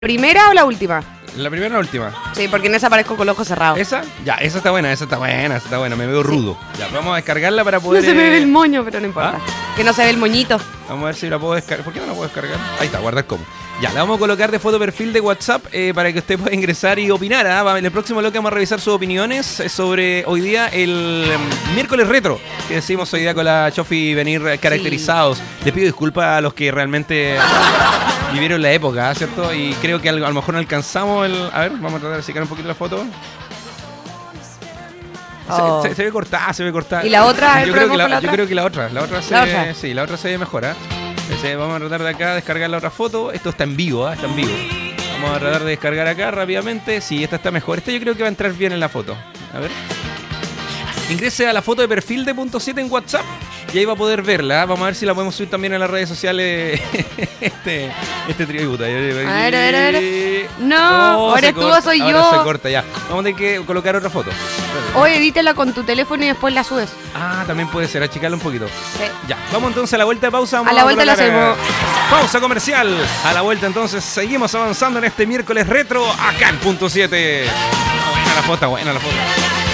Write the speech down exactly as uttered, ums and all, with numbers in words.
¿Primera o la última? ¿La primera o la última? Sí, porque en esa aparezco con los ojos cerrados. ¿Esa? Ya, esa está buena, esa está buena, esa está buena. Me veo rudo. Ya, vamos a descargarla para poder... No se me ve eh, el moño, pero no importa. ¿Ah? Que no se ve el moñito. Vamos a ver si la puedo descargar. ¿Por qué no la puedo descargar? Ahí está, guardar como. Ya, la vamos a colocar de foto perfil de WhatsApp eh, para que usted pueda ingresar y opinar. ¿Ah? Va, en el próximo bloque vamos a revisar sus opiniones sobre hoy día el um, miércoles retro, que decimos hoy día con la Chofi venir caracterizados. Sí. Les pido disculpas a los que realmente vivieron la época, ¿cierto? Y creo que a lo mejor no alcanzamos el... A ver, vamos a tratar de sacar un poquito la foto. Oh. Se, se, se ve cortada, se ve cortada. ¿Y la otra? Yo creo que la, la otra? yo creo que la otra. La otra se ¿La ve, otra? sí, la otra se ve mejor, ¿eh? Entonces, vamos a tratar de acá descargar la otra foto. Esto está en vivo, ¿eh? Está en vivo. Vamos a tratar de descargar acá rápidamente. Sí, esta está mejor. Esta yo creo que va a entrar bien en la foto. A ver. Ingrese a la foto de perfil de punto siete en WhatsApp y ahí va a poder verla. Vamos a ver si la podemos subir también en las redes sociales. este, este tributo. A ver, a ver, a ver. No, oh, ahora estuvo, corta, soy ahora yo. se corta ya. Vamos a tener que colocar otra foto. O edítela con tu teléfono y después la subes. Ah, también puede ser, achicarla un poquito. Sí. Ya, vamos entonces a la vuelta de pausa. Vamos a la vuelta la hacemos. Pausa comercial. A la vuelta entonces seguimos avanzando en este miércoles retro acá en punto siete. Buena la foto, buena la foto.